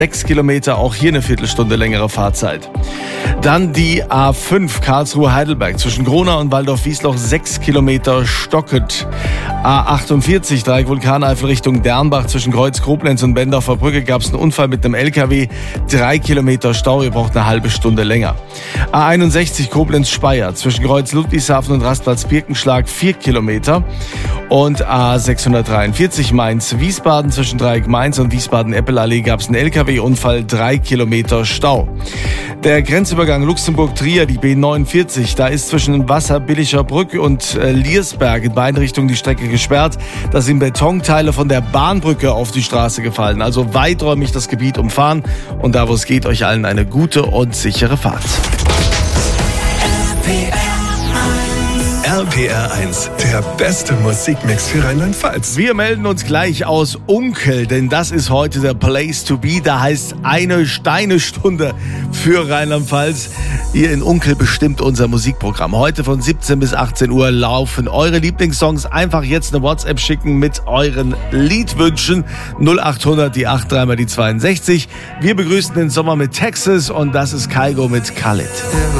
6 Kilometer, auch hier eine Viertelstunde längere Fahrzeit. Dann die A5 Karlsruhe-Heidelberg zwischen Gronau und Waldorf-Wiesloch 6 Kilometer stockend. A48 Dreieck Vulkaneifel Richtung Dernbach zwischen Kreuz Koblenz und Bendorfer Brücke gab es einen Unfall mit einem LKW. 3 Kilometer Stau, ihr braucht eine halbe Stunde länger. A61 Koblenz-Speyer zwischen Kreuz Ludwigshafen und Rastplatz Birkenschlag 4 Kilometer. Und A643 Mainz-Wiesbaden zwischen Dreieck Mainz und Wiesbaden-Eppelallee gab es einen LKW-Unfall, 3 Kilometer Stau. Der Grenzübergang Luxemburg-Trier, die B49, da ist zwischen Wasserbilliger Brücke und Liersberg in beiden Richtungen die Strecke gesperrt. Da sind Betonteile von der Bahnbrücke auf die Straße gefallen. Also weiträumig das Gebiet umfahren und da, wo es geht, euch allen eine gute und sichere Fahrt. RPR 1, der beste Musikmix für Rheinland-Pfalz. Wir melden uns gleich aus Unkel, denn das ist heute der Place to be. Da heißt eine Steinestunde für Rheinland-Pfalz. Hier in Unkel bestimmt unser Musikprogramm. Heute von 17 bis 18 Uhr laufen eure Lieblingssongs. Einfach jetzt eine WhatsApp schicken mit euren Liedwünschen. 0800 die 83 mal die 62. Wir begrüßen den Sommer mit Texas und das ist Kygo mit Khalid.